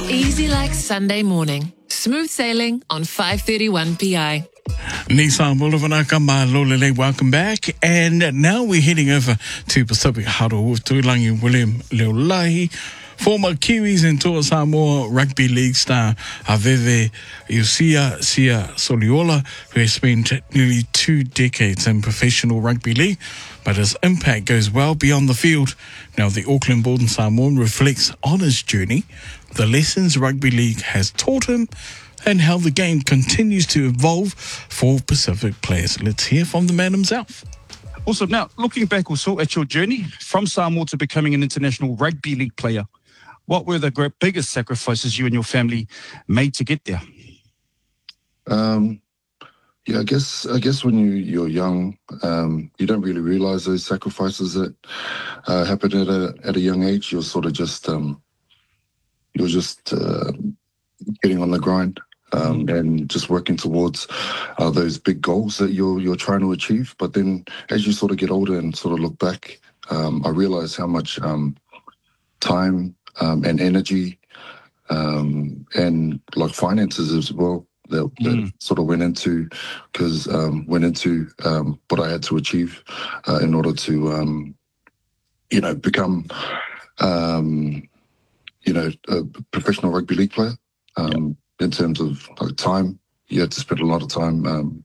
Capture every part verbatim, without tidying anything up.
Easy like Sunday morning. Smooth sailing on five thirty-one P I. Nissan Boulevard, welcome back. And now we're heading over to Pacific Huddle with Tuilangi William Leolai, former Kiwis and Toa Samoa Rugby League star Aveve Iusia Sia Soliola, who has spent nearly two decades in professional rugby league, but his impact goes well beyond the field. Now the Auckland-born Samoan reflects on his journey, the lessons rugby league has taught him, and how the game continues to evolve for Pacific players. Let's hear from the man himself. Awesome. Now, looking back also at your journey from Samoa to becoming an international rugby league player, what were the great, biggest sacrifices you and your family made to get there? Um, yeah, I guess I guess when you, you're young, um, you don't really realise those sacrifices that uh, happen at a at a young age. You're sort of just um, you're just uh, getting on the grind. Um, and just working towards uh, those big goals that you're you're trying to achieve. But then, as you sort of get older and sort of look back, um, I realize how much um, time um, and energy um, and like finances as well that, that mm. sort of went into because um, went into um, what I had to achieve uh, in order to um, you know become um, you know a professional rugby league player. Um, yep. In terms of like time, you had to spend a lot of time um,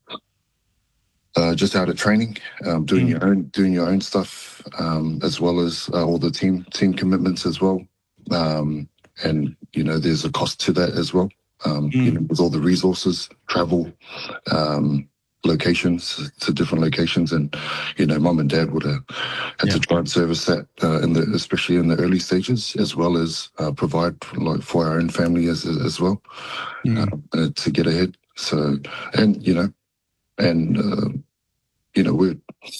uh, just out of training, um, doing mm. your own doing your own stuff, um, as well as uh, all the team team commitments as well. Um, and you know, there's a cost to that as well. Um, mm. You know, with all the resources, travel, um, locations to different locations, and you know, mum and dad would have had yeah. to try and service that uh, in the especially in the early stages, as well as uh, provide for, like for our own family as as well mm. uh, to get ahead. So, and you know, and uh, you know, we're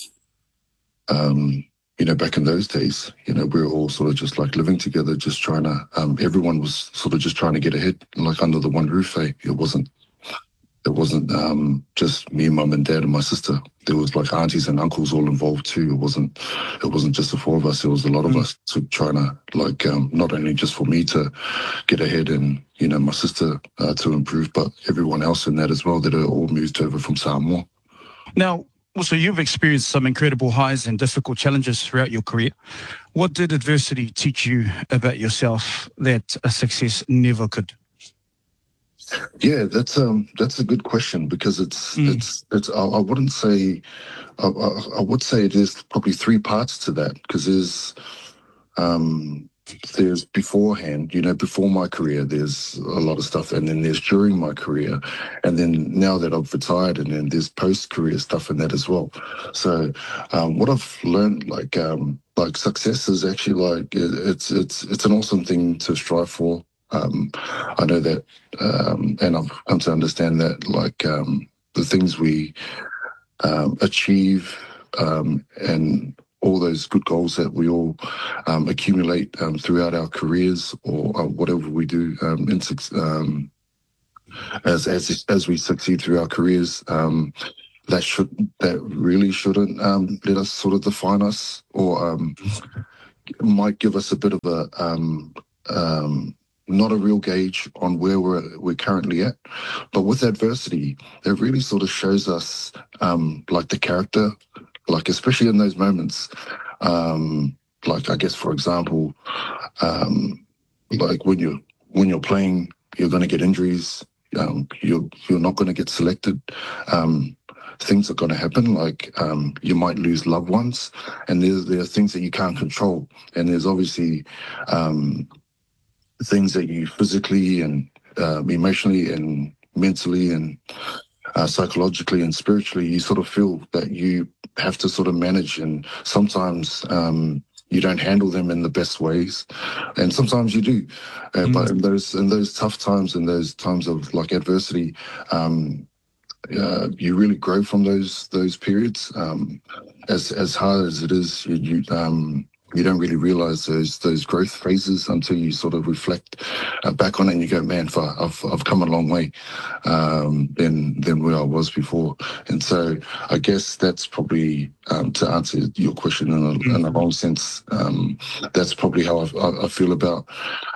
um, you know, back in those days, you know, we were all sort of just like living together, just trying to. Um, everyone was sort of just trying to get ahead, like under the one roof. Eh? It wasn't. It wasn't um, just me, mum, and dad, and my sister. There was like aunties and uncles all involved too. It wasn't. It wasn't just the four of us. It was a lot of mm. us to trying to like um, not only just for me to get ahead and you know my sister uh, to improve, but everyone else in that as well that are all moved over from Samoa. Now, also you've experienced some incredible highs and difficult challenges throughout your career. What did adversity teach you about yourself that a success never could? Yeah, that's um that's a good question because it's mm. it's it's I, I wouldn't say I, I, I would say there's probably three parts to that because there's um there's beforehand, you know, before my career there's a lot of stuff, and then there's during my career, and then now that I've retired, and then there's post career stuff in that as well. So um, what I've learned like um like success is actually like it's it's it's an awesome thing to strive for. Um, I know that, um, and I've come to understand that, like um, the things we um, achieve um, and all those good goals that we all um, accumulate um, throughout our careers or uh, whatever we do um, in, um, as as as we succeed through our careers, um, that should that really shouldn't um, let us sort of define us, or um, might give us a bit of a um, um, not a real gauge on where we're we're currently at. But with adversity, it really sort of shows us um, like the character, like especially in those moments. Um, like I guess, for example, um, like when you're when you're playing, you're going to get injuries. Um, you're you're not going to get selected. Um, things are going to happen. Like um, you might lose loved ones, and there's there are things that you can't control. And there's obviously um, things that you physically and uh, emotionally and mentally and uh, psychologically and spiritually, you sort of feel that you have to sort of manage. And sometimes um, you don't handle them in the best ways, and sometimes you do. Uh, mm. But in those in those tough times, in those times of like adversity, um, uh, you really grow from those those periods. Um, as as hard as it is, you, you um, you don't really realize those those growth phases until you sort of reflect uh, back on it and you go, man, for, I've I've come a long way um, than than where I was before. And so I guess that's probably um, to answer your question in a, in a long sense. Um, that's probably how I, I, I feel about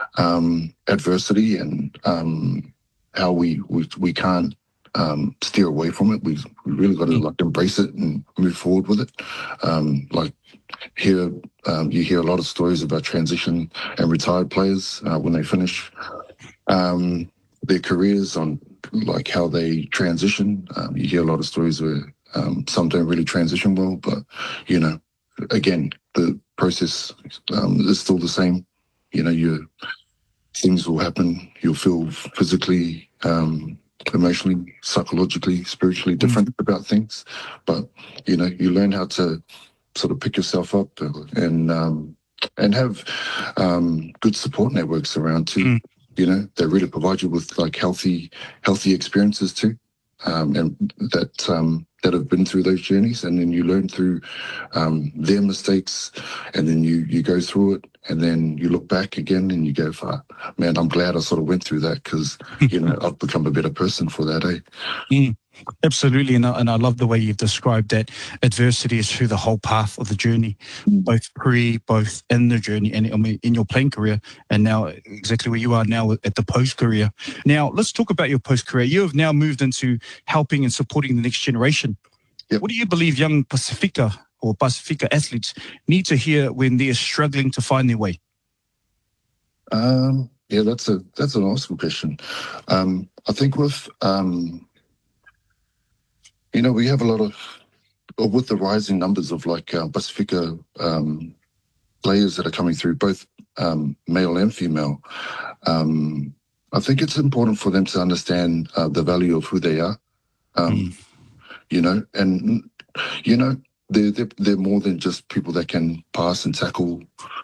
um, adversity and um, how we, we we can't um, steer away from it. We we really got to like embrace it and move forward with it. Um, like here, um, you hear a lot of stories about transition and retired players uh, when they finish um, their careers on like how they transition. Um, you hear a lot of stories where um, some don't really transition well, but you know, again, the process um, is still the same. You know, you things will happen. You'll feel physically, um, emotionally, psychologically, spiritually different mm. about things, but you know, you learn how to sort of pick yourself up and um, and have um, good support networks around too. Mm. You know, they really provide you with like healthy, healthy experiences too, um, and that um, that have been through those journeys, and then you learn through um, their mistakes, and then you you go through it, and then you look back again, and you go, "Man, I'm glad I sort of went through that because you know I've become a better person for that." Eh? Mm. Absolutely, and I, and I love the way you've described that adversity is through the whole path of the journey, mm. both pre, both in the journey, and I mean in your playing career, and now exactly where you are now at the post career. Now, let's talk about your post career. You have now moved into helping and supporting the next generation. Yep. What do you believe young Pacifica or Pacifica athletes need to hear when they're struggling to find their way? Um, yeah, that's a that's an awesome question. Um, I think with um, You know, we have a lot of, with the rising numbers of like uh, Pacifica um, players that are coming through, both um, male and female, um, I think it's important for them to understand uh, the value of who they are, um, mm. you know, and, you know, they're, they're, they're more than just people that can pass and tackle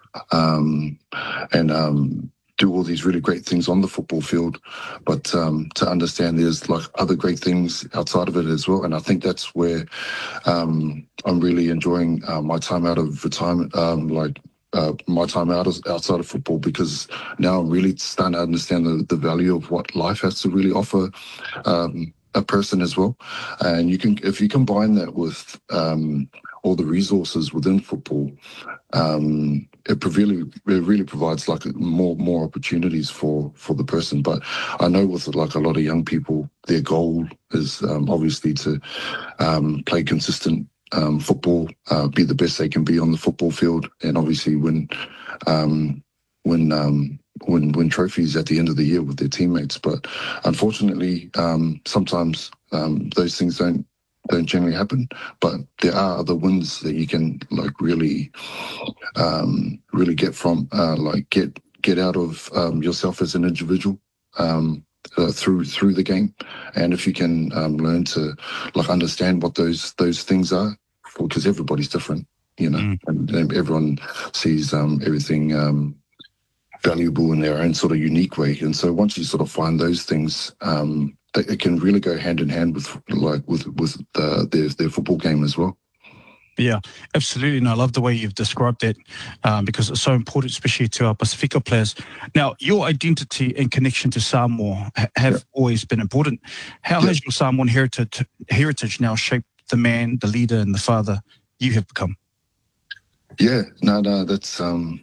um, and um do all these really great things on the football field, but um, to understand there's like other great things outside of it as well. And I think that's where um, I'm really enjoying uh, my time out of retirement, um, like uh, my time out of, outside of football, because now I'm really starting to understand the, the value of what life has to really offer um, a person as well. And you can, if you combine that with um, all the resources within football, um, it really, it really provides like more, more opportunities for, for the person. But I know with like a lot of young people, their goal is um, obviously to um, play consistent um, football, uh, be the best they can be on the football field, and obviously win, um, win, um, win, win trophies at the end of the year with their teammates. But unfortunately, um, sometimes um, those things don't. don't generally happen, but there are other wins that you can like really, um, really get from, uh, like get get out of um, yourself as an individual um, uh, through through the game, and if you can um, learn to like understand what those those things are, because everybody's different, you know, mm. and, and everyone sees um, everything um, valuable in their own sort of unique way, and so once you sort of find those things. Um, It can really go hand in hand with like with with the, their their football game as well. Yeah, absolutely, and I love the way you've described that um, because it's so important, especially to our Pacifica players. Now, your identity and connection to Samoa ha- have yeah. always been important. How yeah. has your Samoan heritage heritage now shaped the man, the leader, and the father you have become? Yeah, no, no, that's um.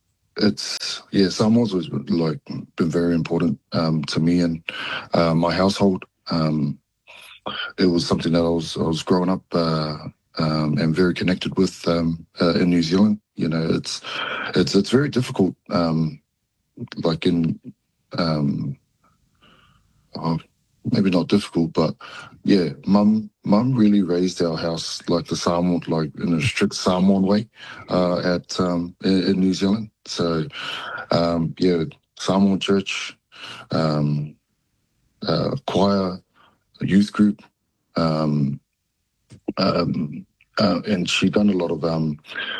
It's yeah, Samoa's always been, like been very important um, to me and uh, my household. Um, it was something that I was I was growing up uh, um, and very connected with um, uh, in New Zealand. You know, it's it's it's very difficult. Um, like in um, oh, maybe not difficult, but yeah, mum mum really raised our house like the Samoan, like in a strict Samoan way uh, at um, in, in New Zealand. So um, yeah, Samoan church, um, uh, choir, youth group, um, um, uh, and she done a lot of um,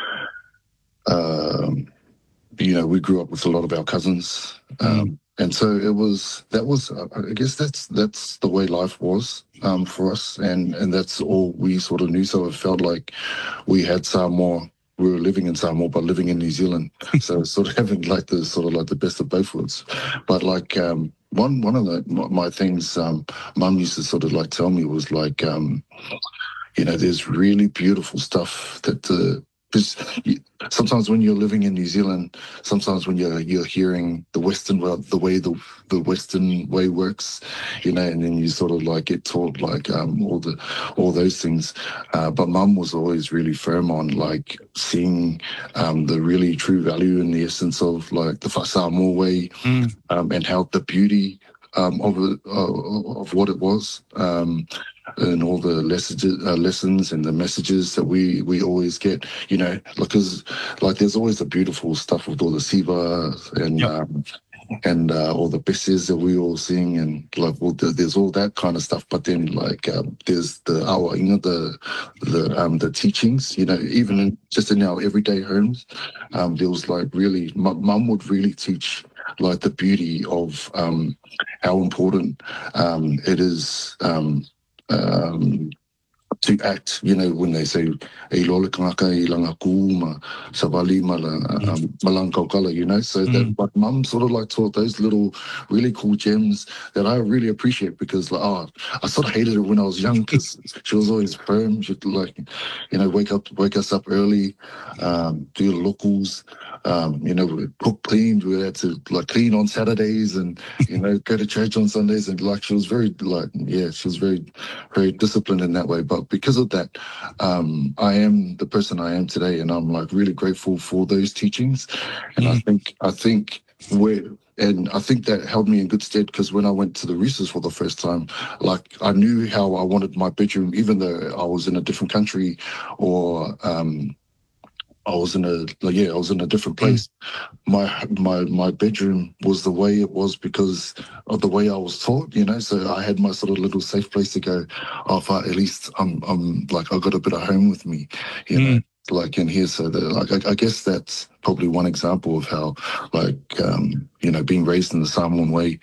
uh, you know, we grew up with a lot of our cousins. Um, mm. And so it was, that was, I guess that's that's the way life was um, for us. And, and that's all we sort of knew. So it felt like we had Samoa, we were living in Samoa, but living in New Zealand. So sort of having like the sort of like the best of both worlds. But like um, one one of the, my things um, Mum used to sort of like tell me was like, um, you know, there's really beautiful stuff that the because sometimes when you're living in New Zealand, sometimes when you're you're hearing the Western well, the way the the Western way works, you know, and then you sort of like get taught like um all the all those things. Uh, but Mum was always really firm on like seeing um the really true value in the essence of like the Samoa way, Mm. um, and how the beauty um of it, uh, of what it was. Um, and all the lessons, uh, lessons and the messages that we we always get, you know, because like there's always the beautiful stuff with all the siva and Yep. um, and uh, all the besses that we all sing, and like well, the, there's all that kind of stuff. But then like um, there's the our you know the the um the teachings, you know, even in, just in our everyday homes, um, there was like really my mum would really teach like the beauty of um how important um it is um um, to act, you know, when they say, e lole kangaka i langa kuma, savali mala, um, malankaukala, you know, so that, Mm. but mum sort of like taught those little really cool gems that I really appreciate because, like, oh, I sort of hated it when I was young because she was always firm. She'd like, you know, wake up, wake us up early, um, do the locals, um, you know, we'd cook clean. We had to like clean on Saturdays and, you know, go to church on Sundays. And like, she was very like, yeah, she was very, very disciplined in that way. But because of that, um, I am the person I am today. And I'm like really grateful for those teachings. And I Mm. think, I think we're, and I think that held me in good stead because when I went to the Reese's for the first time, like I knew how I wanted my bedroom, even though I was in a different country or, um, I was in a like, yeah, I was in a different place. My my my bedroom was the way it was because of the way I was taught, you know. So I had my sort of little safe place to go. Oh, if I, at least I'm I'm like I got a bit of home with me, you know. Mm. Like in here, so that like I, I guess that's probably one example of how like um you know being raised in the Samoan way,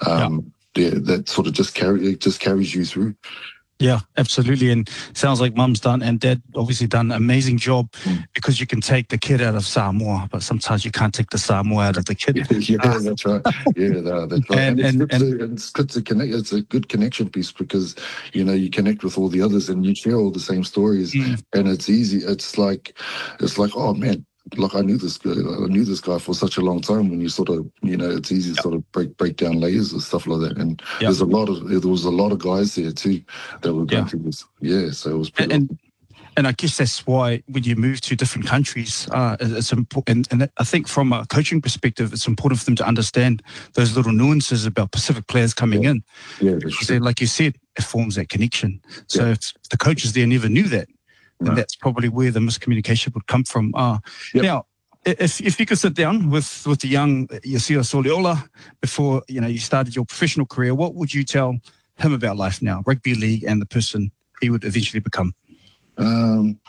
um yeah, that sort of just carry it just carries you through. Yeah, absolutely. And sounds like mum's done and dad obviously done an amazing job Mm. because you can take the kid out of Samoa, but sometimes you can't take the Samoa out of the kid. Yeah, Uh, that's right. Yeah, no, that's right. and And it's and good and to it's good to connect. It's a good connection piece because you know you connect with all the others and you share all the same stories, mm, and it's easy. It's like it's like oh man, like I knew this guy. I knew this guy for such a long time. When you sort of you know, it's easy to sort of break break down layers and stuff like that. And yeah, there's a lot of there was a lot of guys there too that were going yeah. through this. Yeah, so it was And, pretty and awesome. and I guess that's why when you move to different countries, uh, it's important. And, and I think from a coaching perspective, it's important for them to understand those little nuances about Pacific players coming Yeah, in. yeah, that's Because true. then, like you said, it forms that connection. So Yeah. if the coaches there never knew that, then No. that's probably where the miscommunication would come from. Uh, Yep. Now, i- if if you could sit down with with the young Yasira Soliola before you know you started your professional career, what would you tell him about life now, rugby league, and the person he would eventually become? Um,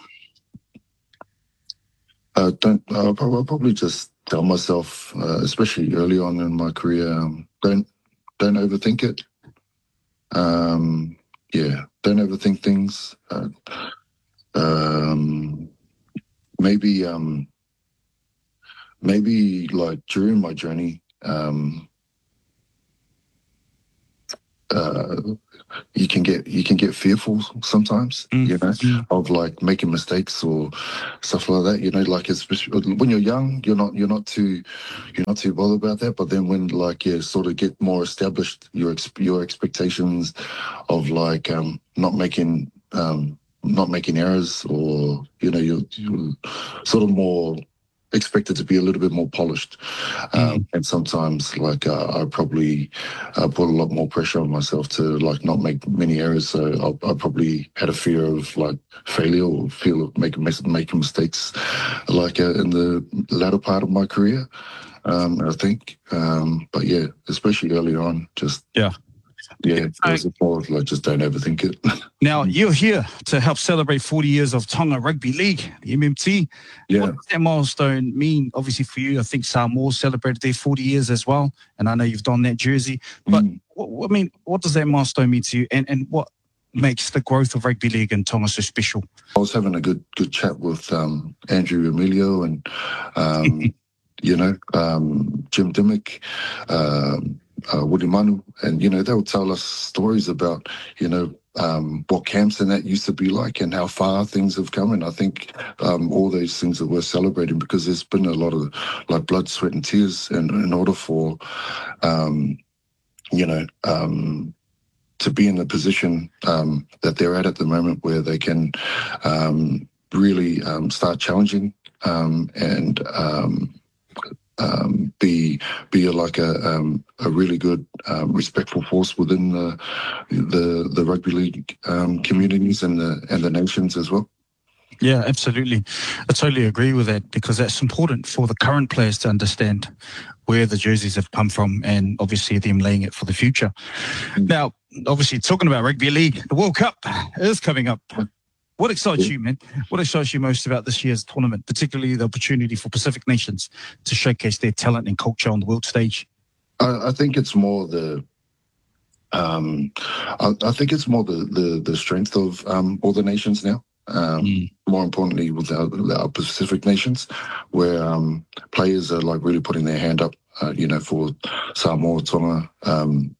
Uh, don't. I'll prob- I'll probably just tell myself, uh, especially early on in my career, um, don't don't overthink it. Um, yeah, don't overthink things. Uh, um, maybe um, maybe like during my journey, um, uh, you can get you can get fearful sometimes, Mm, you know, mm, of like making mistakes or stuff like that. You know, like especially when you're young, you're not you're not too you're not too bothered about that. But then when like you sort of get more established, your ex- your expectations of like um not making um not making errors, or you know you're, you're sort of more expected to be a little bit more polished, um, mm. and sometimes like uh, I probably uh, put a lot more pressure on myself to like not make many errors. So I, I probably had a fear of like failure or fear of making making mistakes, like uh, in the latter part of my career. Um, I think, um, but yeah, especially early on, just Yeah. yeah, it So was more of like just don't overthink it. now you're here to help celebrate forty years of Tonga Rugby League, the M M T. Yeah. What does that milestone mean? Obviously for you, I think Samoa celebrated their forty years as well, and I know you've donned that jersey. But Mm. what, what- I mean, what does that milestone mean to you, and and what makes the growth of rugby league in Tonga so special? I was having a good good chat with um, Andrew Emilio and um, you know um, Jim Dimmick, um, uh, Wurimanu, and, you know, they would tell us stories about, you know, um, what camps and that used to be like and how far things have come. And I think um, all those things that we're celebrating, because there's been a lot of like blood, sweat and tears in, in order for, um, you know, um, to be in the position um, that they're at at the moment, where they can um, really um, start challenging um, and um, um, be be a, like a um, a really good, um, respectful force within the the, the rugby league um, communities and the and the nations as well. Yeah, absolutely. I totally agree with that, because that's important for the current players to understand where the jerseys have come from, and obviously them laying it for the future. Now, obviously, talking about rugby league, the World Cup is coming up. What excites you, man? What excites you most about this year's tournament, particularly the opportunity for Pacific nations to showcase their talent and culture on the world stage? I, I think it's more the um, I, I think it's more the the, the strength of um, all the nations now. Um, mm. More importantly, with our, our Pacific nations, where um, players are like really putting their hand up, uh, you know, for Samoa, Tonga, um,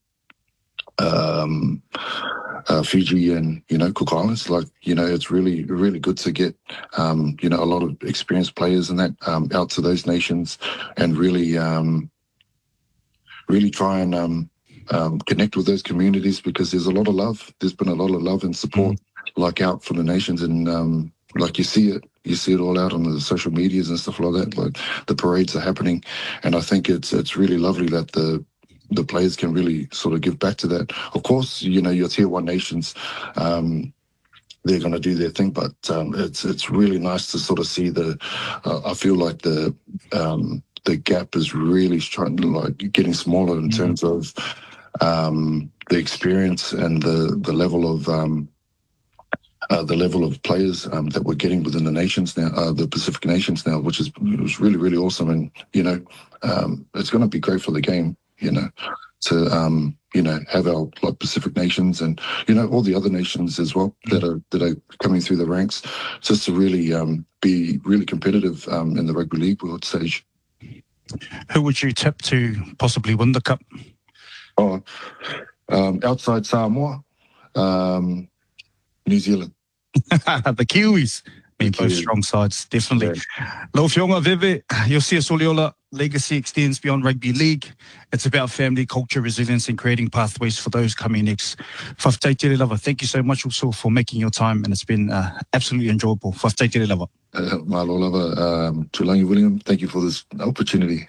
um, uh, Fiji, and, you know, Cook Islands. Like, you know, it's really, really good to get, um, you know, a lot of experienced players and that um, out to those nations, and really, um, really try and um, um, connect with those communities, because there's a lot of love. There's been a lot of love and support. Mm. Like out for the nations, and um, like you see it, you see it all out on the social medias and stuff like that. Like the parades are happening, and I think it's it's really lovely that the the players can really sort of give back to that. Of course, you know, your tier one nations, um, they're going to do their thing, but um, it's it's really nice to sort of see the. Uh, I feel like the um, the gap is really trying to like getting smaller in mm-hmm. terms of um, the experience and the the level of. Um, Uh, the level of players um, that we're getting within the nations now, uh, the Pacific nations now, which is was really, really awesome. And, you know, um, it's going to be great for the game, you know, to, um, you know, have our like Pacific nations and, you know, all the other nations as well that are that are coming through the ranks, just to really um, be really competitive um, in the rugby league world stage. Who would you tip to possibly win the cup? Oh, um, outside Samoa, um, New Zealand. The Kiwis. I mean, both strong sides, definitely. Yeah. Laufionga Veve, Josia Soliola, legacy extends beyond rugby league. It's about family, culture, resilience, and creating pathways for those coming next. Whawhataitere lava, thank you so much also for making your time, and it's been uh, absolutely enjoyable. Whawhataitere lava. Uh, Malo lava, um, Tulangi William, thank you for this opportunity.